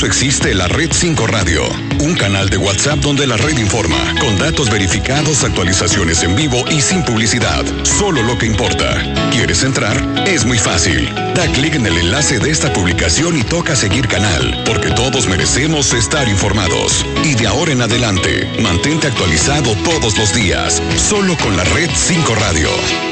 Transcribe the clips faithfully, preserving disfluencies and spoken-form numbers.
eso existe la Red cinco Radio, un canal de WhatsApp donde la red informa, con datos verificados, actualizaciones en vivo y sin publicidad. Solo lo que importa. ¿Quieres entrar? Es muy fácil. Da clic en el enlace de esta publicación y toca seguir canal, porque todos merecemos estar informados. Y de ahora en adelante, mantente actualizado todos los días, solo con la Red cinco Radio.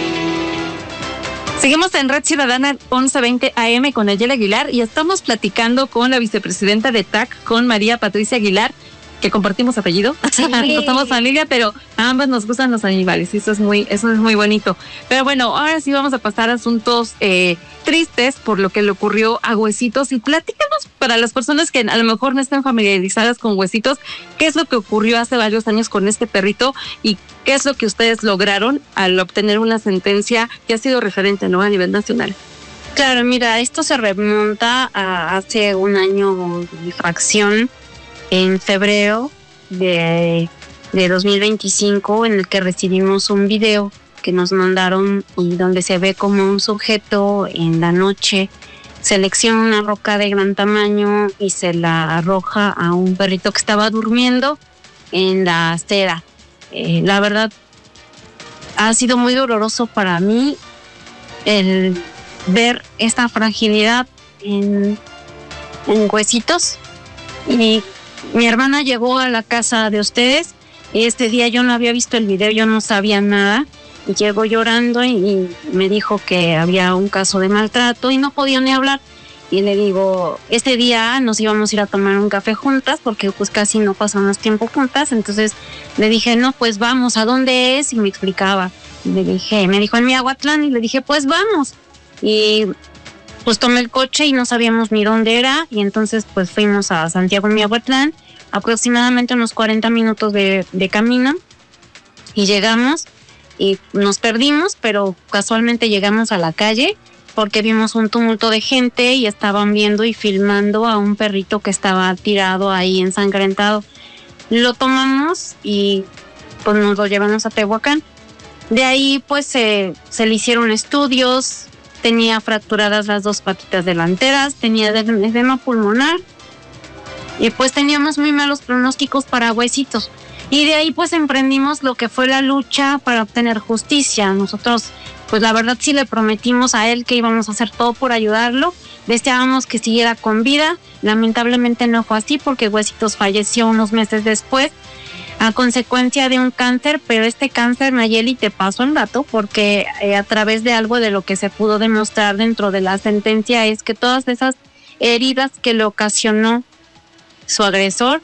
Seguimos en Red Ciudadana once veinte A M con Nayeli Aguilar y estamos platicando con la vicepresidenta de T A C, con María Patricia Aguilar, que compartimos apellido. Sí. No somos familia, pero a ambas nos gustan los animales y eso es muy, eso es muy bonito. Pero bueno, ahora sí vamos a pasar a asuntos eh, tristes por lo que le ocurrió a Huesitos. Y platícanos, para las personas que a lo mejor no están familiarizadas con Huesitos, qué es lo que ocurrió hace varios años con este perrito y qué es lo que ustedes lograron al obtener una sentencia que ha sido referente, ¿no?, a nivel nacional. Claro, mira, esto se remonta a hace un año de fracción, en febrero de, de dos mil veinticinco, en el que recibimos un video que nos mandaron y donde se ve como un sujeto en la noche selecciona una roca de gran tamaño y se la arroja a un perrito que estaba durmiendo en la acera. Eh, la verdad, ha sido muy doloroso para mí el ver esta fragilidad en, en Huesitos. Y mi hermana llegó a la casa de ustedes y este día yo no había visto el video, yo no sabía nada. Y llegó llorando y, y me dijo que había un caso de maltrato y no podía ni hablar. Y le digo, este día nos íbamos a ir a tomar un café juntas porque pues casi no pasamos tiempo juntas. Entonces le dije, no, pues vamos, ¿a dónde es? Y me explicaba. Y le dije, me dijo en Miahuatlán y le dije, pues vamos. Y pues tomé el coche y no sabíamos ni dónde era. Y entonces pues fuimos a Santiago Miahuatlán, aproximadamente unos cuarenta minutos de, de camino. Y llegamos y nos perdimos, pero casualmente llegamos a la calle porque vimos un tumulto de gente y estaban viendo y filmando a un perrito que estaba tirado ahí ensangrentado. Lo tomamos y pues nos lo llevamos a Tehuacán. De ahí pues se, se le hicieron estudios, tenía fracturadas las dos patitas delanteras, tenía edema pulmonar y pues teníamos muy malos pronósticos para Huesitos. Y de ahí pues emprendimos lo que fue la lucha para obtener justicia. Nosotros pues la verdad sí le prometimos a él que íbamos a hacer todo por ayudarlo. Deseábamos que siguiera con vida. Lamentablemente no fue así porque Huesitos falleció unos meses después a consecuencia de un cáncer, pero este cáncer, Nayeli, te paso el dato porque eh, a través de algo de lo que se pudo demostrar dentro de la sentencia es que todas esas heridas que le ocasionó su agresor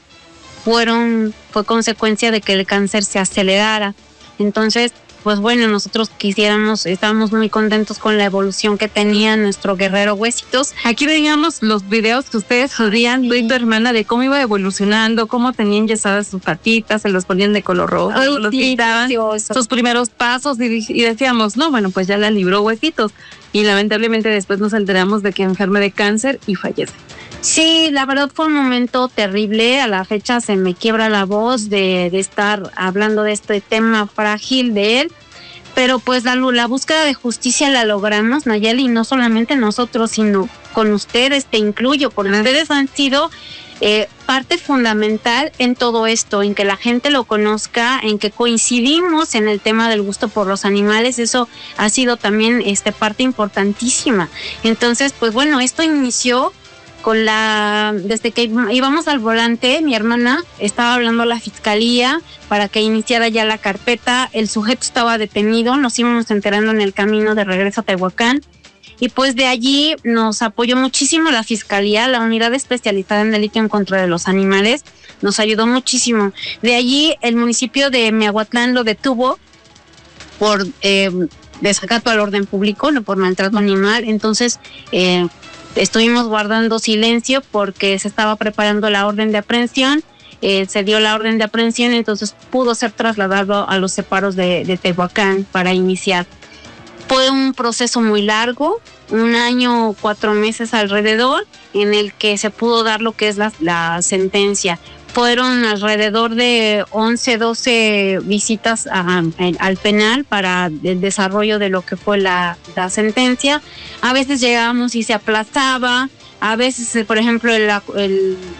fueron fue consecuencia de que el cáncer se acelerara. Entonces, pues bueno, nosotros quisiéramos, estábamos muy contentos con la evolución que tenía nuestro guerrero Huesitos. Aquí veíamos los videos que ustedes subían, tú y tu hermana, de cómo iba evolucionando, cómo tenían yesadas sus patitas, se los ponían de color rojo, Ay, los sí, pintaban, sus primeros pasos y, y decíamos, no, bueno, pues ya la libró Huesitos. Y lamentablemente después nos enteramos de que enferma de cáncer y fallece. Sí, la verdad fue un momento terrible. A la fecha se me quiebra la voz de, de estar hablando de este tema frágil de él. Pero pues la, la búsqueda de justicia la logramos, Nayeli, y no solamente nosotros, sino con ustedes, te incluyo, porque ustedes han sido eh, parte fundamental en todo esto, en que la gente lo conozca, en que coincidimos en el tema del gusto por los animales. Eso ha sido también este, parte importantísima. Entonces, pues bueno, esto inició con la, desde que íbamos al volante, mi hermana estaba hablando a la fiscalía para que iniciara ya la carpeta. El sujeto estaba detenido, nos íbamos enterando en el camino de regreso a Tehuacán y pues de allí nos apoyó muchísimo la fiscalía, la unidad especializada en delito en contra de los animales, nos ayudó muchísimo. De allí el municipio de Miahuatlán lo detuvo por eh, desacato al orden público, no por maltrato animal. Entonces eh, estuvimos guardando silencio porque se estaba preparando la orden de aprehensión, eh, se dio la orden de aprehensión, entonces pudo ser trasladado a los separos de, de Tehuacán para iniciar. Fue un proceso muy largo, un año, cuatro meses alrededor, en el que se pudo dar lo que es la, la sentencia. Fueron alrededor de once, doce visitas a, a, al penal para el desarrollo de lo que fue la, la sentencia. A veces llegábamos y se aplazaba, a veces, por ejemplo, el, el